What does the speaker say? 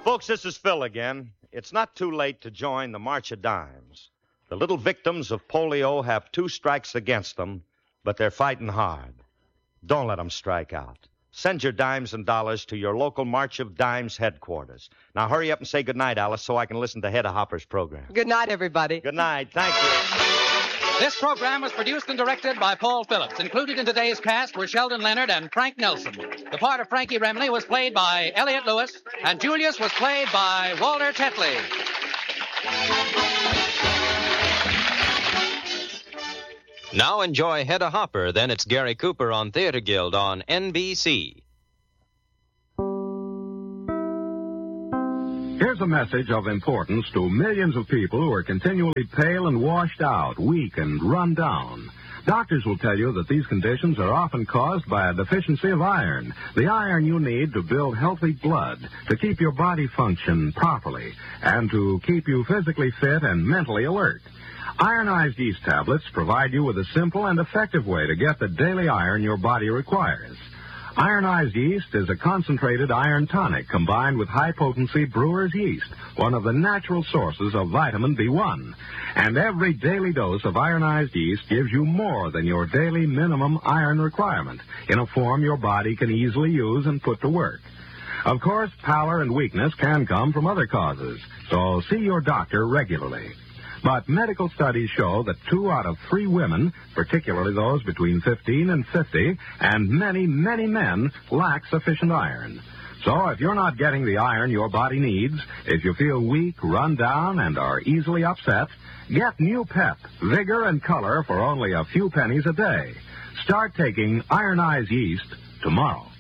Folks, this is Phil again. It's not too late to join the March of Dimes. The little victims of polio have 2 strikes against them, but they're fighting hard. Don't let them strike out. Send your dimes and dollars to your local March of Dimes headquarters. Now hurry up and say goodnight, Alice, so I can listen to Hedda Hopper's program. Good night, everybody. Good night. Thank you. This program was produced and directed by Paul Phillips. Included in today's cast were Sheldon Leonard and Frank Nelson. The part of Frankie Remley was played by Elliot Lewis, and Julius was played by Walter Tetley. Now enjoy Hedda Hopper, then it's Gary Cooper on Theater Guild on NBC. Here's a message of importance to millions of people who are continually pale and washed out, weak and run down. Doctors will tell you that these conditions are often caused by a deficiency of iron, the iron you need to build healthy blood, to keep your body function properly, and to keep you physically fit and mentally alert. Ironized yeast tablets provide you with a simple and effective way to get the daily iron your body requires. Ironized yeast is a concentrated iron tonic combined with high-potency brewer's yeast, one of the natural sources of vitamin B1. And every daily dose of ironized yeast gives you more than your daily minimum iron requirement in a form your body can easily use and put to work. Of course, pallor and weakness can come from other causes, so see your doctor regularly. But medical studies show that 2 out of 3 women, particularly those between 15 and 50, and many, many men, lack sufficient iron. So if you're not getting the iron your body needs, if you feel weak, run down, and are easily upset, get new pep, vigor, and color for only a few pennies a day. Start taking ironized yeast tomorrow.